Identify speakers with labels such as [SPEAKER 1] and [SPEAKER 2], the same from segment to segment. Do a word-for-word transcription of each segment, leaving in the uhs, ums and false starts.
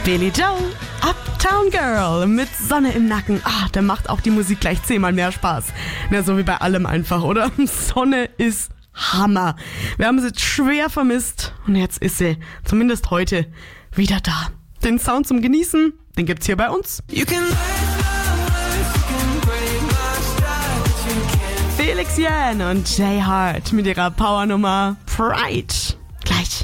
[SPEAKER 1] Billy Joel, Uptown Girl mit Sonne im Nacken. Ah, da macht auch die Musik gleich zehnmal mehr Spaß. Na, so wie bei allem einfach, oder? Sonne ist Hammer. Wir haben sie jetzt schwer vermisst und jetzt ist sie, zumindest heute, wieder da. Den Sound zum Genießen, den gibt's hier bei uns. Felix Jähn und Jay Hart mit ihrer Powernummer Pride. Gleich.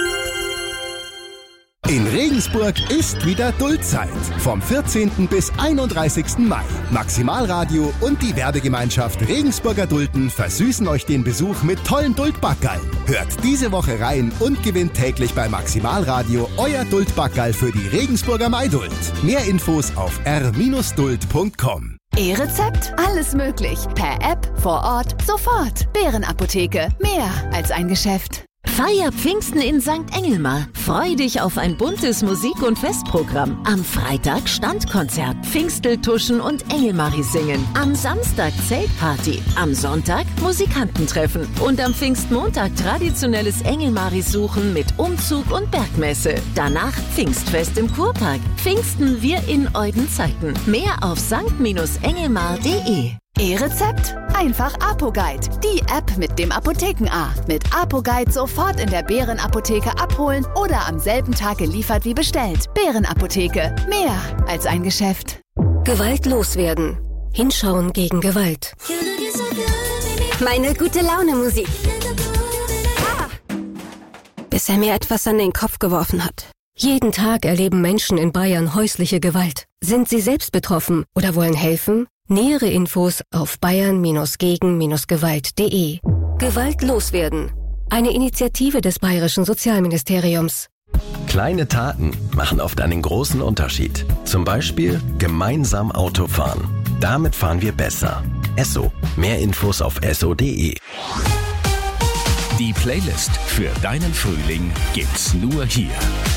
[SPEAKER 2] In Regensburg ist wieder Duldzeit. Vom vierzehnten bis einunddreißigsten Mai. Maximalradio und die Werbegemeinschaft Regensburger Dulden versüßen euch den Besuch mit tollen Duldbackerl. Hört diese Woche rein und gewinnt täglich bei Maximalradio euer Duldbackerl für die Regensburger Maiduld. Mehr Infos auf r Bindestrich duld punkt com.
[SPEAKER 3] E-Rezept? Alles möglich. Per App, vor Ort, sofort. Bärenapotheke. Mehr als ein Geschäft.
[SPEAKER 4] Feier Pfingsten in Sankt Engelmar. Freu dich auf ein buntes Musik- und Festprogramm. Am Freitag Standkonzert, Pfingsteltuschen und Engelmaris singen. Am Samstag Zeltparty. Am Sonntag Musikantentreffen. Und am Pfingstmontag traditionelles Engelmaris suchen mit Umzug und Bergmesse. Danach Pfingstfest im Kurpark. Pfingsten wir in euden Zeiten. Mehr auf sankt engelmar punkt de.
[SPEAKER 3] E-Rezept? Einfach ApoGuide. Die App mit dem Apotheken-A. Mit ApoGuide sofort in der Bärenapotheke abholen oder am selben Tag geliefert wie bestellt. Bärenapotheke. Mehr als ein Geschäft.
[SPEAKER 5] Gewalt loswerden. Hinschauen gegen Gewalt. Meine gute Laune Musik. Ah. Bis er mir etwas an den Kopf geworfen hat. Jeden Tag erleben Menschen in Bayern häusliche Gewalt. Sind sie selbst betroffen oder wollen helfen? Nähere Infos auf bayern gegen gewalt punkt de. Gewalt loswerden. Eine Initiative des Bayerischen Sozialministeriums.
[SPEAKER 6] Kleine Taten machen oft einen großen Unterschied. Zum Beispiel gemeinsam Auto fahren. Damit fahren wir besser. Esso. Mehr Infos auf esso punkt de.
[SPEAKER 7] Die Playlist für deinen Frühling gibt's nur hier.